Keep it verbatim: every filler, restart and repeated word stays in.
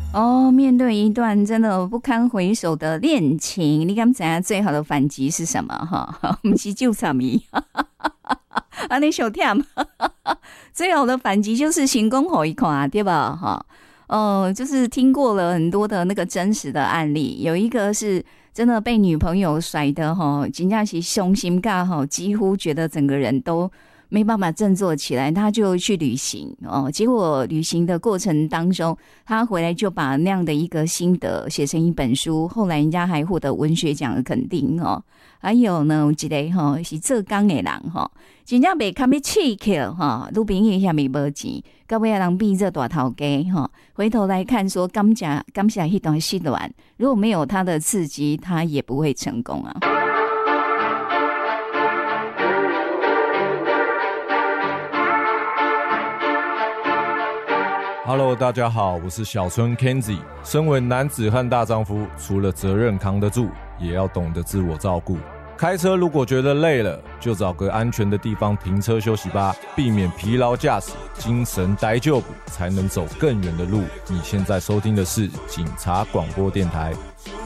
哦，面对一段真的不堪回首的恋情，你敢知道最好的反击是什么？哈，不是救什么？啊，你手跳，最好的反击就是行宫吼一看，对吧？哈，哦，就是听过了很多的那个真实的案例，有一个是真的被女朋友甩的哈，真的是伤心尬哈，几乎觉得整个人都没办法振作起来，他就去旅行哦。结果旅行的过程当中，他回来就把那样的一个心得写成一本书，后来人家还获得文学奖的肯定哦。还有呢，有一个吼、哦、是做工的人吼、哦，真正被看要气去哈，女朋友下面无钱，到尾人变做大头家哈。回头来看说，感谢感谢那段失恋，如果没有他的刺激，他也不会成功啊。 Hello， 大家好，我是小春 Kenzie。身为男子汉大丈夫，除了责任扛得住，也要懂得自我照顾。开车如果觉得累了，就找个安全的地方停车休息吧，避免疲劳驾驶，精神呆就补，才能走更远的路。你现在收听的是警察广播电台。